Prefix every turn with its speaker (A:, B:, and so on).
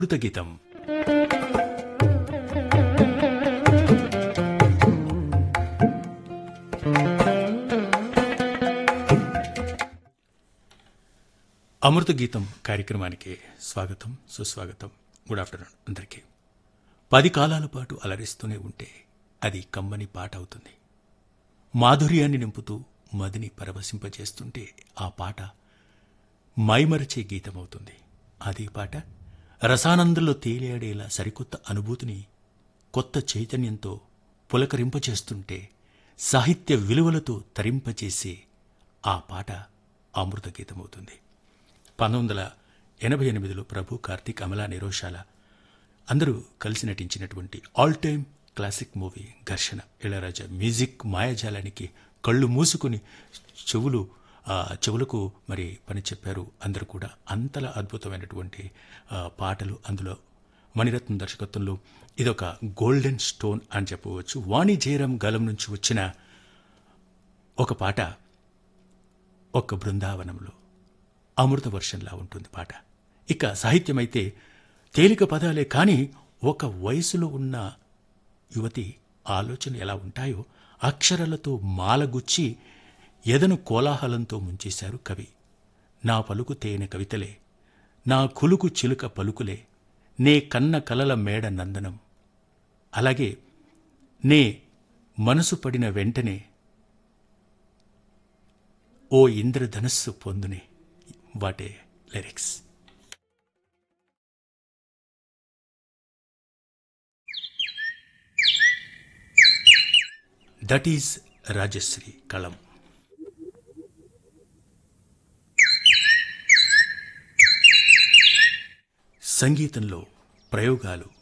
A: కృతగీతం. అమృత గీతం కార్యక్రమానికి స్వాగతం, సుస్వాగతం. గుడ్ ఆఫ్టర్నూన్ అందరికీ. 10 కాలాల పాటు అలరిస్తూనే ఉంటే అది కమ్మని పాట అవుతుంది. మాధుర్యాన్ని నింపుతూ మదిని పరవశింపజేస్తుంటే ఆ పాట మైమరచే గీతమవుతుంది. అది పాట రసానందంలో తేలియాడేలా సరికొత్త అనుభూతిని కొత్త చైతన్యంతో పులకరింపచేస్తుంటే సాహిత్య విలువలతో తరింపచేసే ఆ పాట అమృత గీతమవుతుంది. 1988లో ప్రభు, కార్తీక్, అమలా, నిరోషాల అందరూ కలిసి నటించినటువంటి ఆల్ టైమ్ క్లాసిక్ మూవీ ఘర్షణ. ఇళయరాజా మ్యూజిక్ మాయాజాలానికి కళ్ళు మూసుకుని చెవులకు మరి పని చెప్పారు అందరూ కూడా. అంతలా అద్భుతమైనటువంటి పాటలు అందులో. మణిరత్నం దర్శకత్వంలో ఇదొక గోల్డెన్ స్టోన్ అని చెప్పవచ్చు. వాణి జయరాం గలం నుంచి వచ్చిన ఒక పాట ఒక బృందావనంలో అమృత వర్షంలా ఉంటుంది పాట. ఇక సాహిత్యం అయితే తేలిక పదాలే, కానీ ఒక వయసులో ఉన్న యువతి ఆలోచన ఎలా ఉంటాయో అక్షరాలతో మాలగుచ్చి ఎదను కోలాహలంతో ముంచేశారు కవి. నా పలుకు తేనె కవితలే, నా కులుకు చిలుక పలుకులే, నే కన్న కలల మేడ నందనం, అలాగే నే మనసు పడిన వెంటనే ఓ ఇంద్రధనస్సు పొందునే. What a lyrics. That is Rajshri కళం. సంగీతంలో ప్రయోగాలు